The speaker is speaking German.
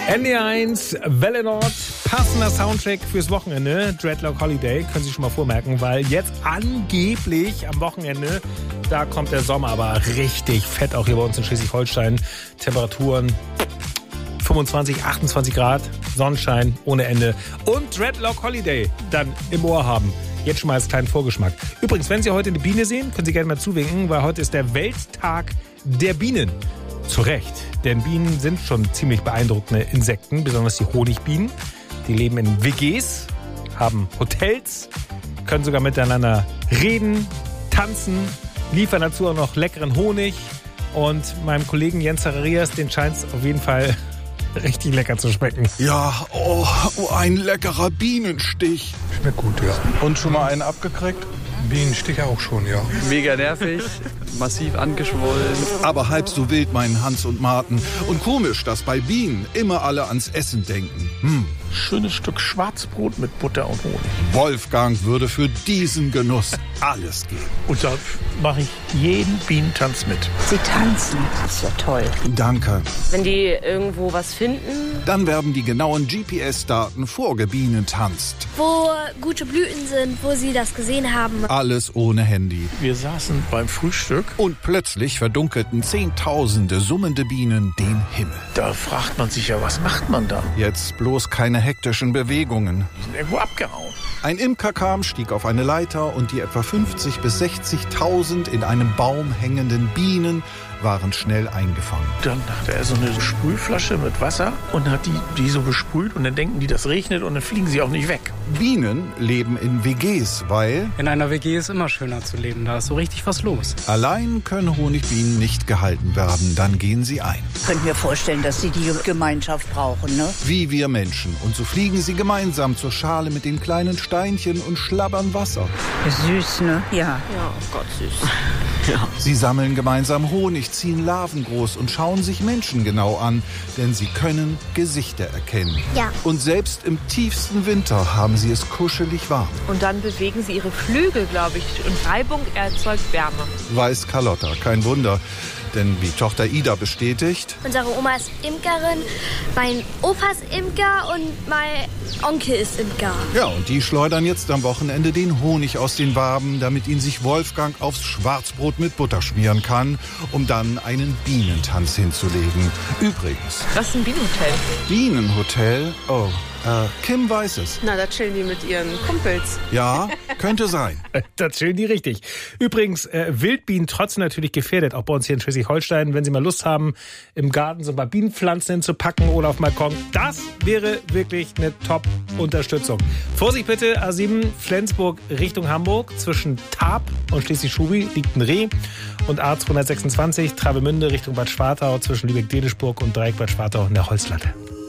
NDR1, Welle Nord, passender Soundtrack fürs Wochenende. Dreadlock Holiday, können Sie schon mal vormerken, weil jetzt angeblich am Wochenende, da kommt der Sommer aber richtig fett, auch hier bei uns in Schleswig-Holstein. Temperaturen 25, 28 Grad, Sonnenschein ohne Ende und Dreadlock Holiday dann im Ohr haben. Jetzt schon mal als kleinen Vorgeschmack. Übrigens, wenn Sie heute eine Biene sehen, können Sie gerne mal zuwinken, weil heute ist der Welttag der Bienen. Zu Recht, denn Bienen sind schon ziemlich beeindruckende Insekten, besonders die Honigbienen. Die leben in WGs, haben Hotels, können sogar miteinander reden, tanzen, liefern dazu auch noch leckeren Honig. Und meinem Kollegen Jens Zacharias, den scheint es auf jeden Fall richtig lecker zu schmecken. Ja, ein leckerer Bienenstich. Schmeckt gut, ja. Und schon mal einen abgekriegt? Bienenstich auch schon, ja. Mega nervig, massiv angeschwollen. Aber halb so wild meinen Hans und Martin. Und komisch, dass bei Bienen immer alle ans Essen denken. Schönes Stück Schwarzbrot mit Butter und Honig. Wolfgang würde für diesen Genuss alles geben. Und da mache ich jeden Bienentanz mit. Sie tanzen, das ist ja toll. Danke. Wenn die irgendwo was finden. Dann werden die genauen GPS-Daten vorgebienentanzt. Wo gute Blüten sind, wo sie das gesehen haben. Alles ohne Handy. Wir saßen beim Frühstück. Und plötzlich verdunkelten Zehntausende summende Bienen den Himmel. Da fragt man sich ja, was macht man da? Jetzt bloß keine hektischen Bewegungen. Die sind irgendwo abgehauen. Ein Imker kam, stieg auf eine Leiter und die etwa 50.000 bis 60.000 in einem Baum hängenden Bienen waren schnell eingefangen. Dann hat er so eine Sprühflasche mit Wasser und hat die so besprüht und dann denken die, das regnet und dann fliegen sie auch nicht weg. Bienen leben in WGs, weil... In einer WG ist immer schöner zu leben, da ist so richtig was los. Allein können Honigbienen nicht gehalten werden, dann gehen sie ein. Ich könnte mir vorstellen, dass sie die Gemeinschaft brauchen, ne? Wie wir Menschen. Und so fliegen sie gemeinsam zur Schale mit den kleinen Steinchen und schlabbern Wasser. Süß, ne? Ja. Ja, oh Gott, süß. Ja. Sie sammeln gemeinsam Honig, ziehen Larven groß und schauen sich Menschen genau an, denn sie können Gesichter erkennen. Ja. Und selbst im tiefsten Winter haben sie es kuschelig warm. Und dann bewegen sie ihre Flügel, glaube ich. Und Reibung erzeugt Wärme. Weiß Carlotta, kein Wunder. Denn wie Tochter Ida bestätigt... Unsere Oma ist Imkerin, mein Opa ist Imker und mein Onkel ist Imker. Ja, und die schleudern jetzt am Wochenende den Honig aus den Waben, damit ihn sich Wolfgang aufs Schwarzbrot mit Butter schmieren kann, um dann einen Bienentanz hinzulegen. Übrigens... Was ist ein Bienenhotel? Bienenhotel? Oh, Kim weiß es. Na, da chillen die mit ihren Kumpels. Ja, könnte sein. Da chillen die richtig. Übrigens, Wildbienen trotzdem natürlich gefährdet, auch bei uns hier in Schleswig-Holstein. Wenn Sie mal Lust haben, im Garten so ein paar Bienenpflanzen hinzupacken oder auf dem Balkon, das wäre wirklich eine Top-Unterstützung. Vorsicht bitte, A7 Flensburg Richtung Hamburg. Zwischen Tarp und Schleswig-Schubi liegt ein Reh. Und A226 Travemünde Richtung Bad Schwartau zwischen Lübeck-Delitzburg und Dreieck Bad Schwartau in der Holzlatte.